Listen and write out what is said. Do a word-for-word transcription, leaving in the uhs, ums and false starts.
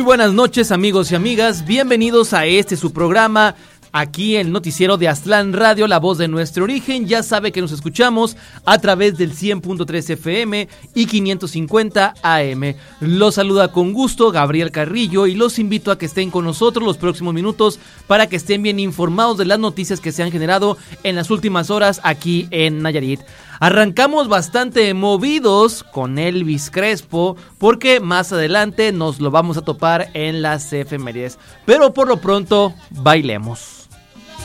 buenas noches, amigos y amigas, bienvenidos a este su programa, aquí el noticiero de Aztlán Radio, la voz de nuestro origen. Ya sabe que nos escuchamos a través del cien punto tres F M y quinientos cincuenta A M. Los saluda con gusto Gabriel Carrillo y los invito a que estén con nosotros los próximos minutos para que estén bien informados de las noticias que se han generado en las últimas horas aquí en Nayarit. Arrancamos bastante movidos con Elvis Crespo porque más adelante nos lo vamos a topar en las efemérides. Pero por lo pronto, bailemos.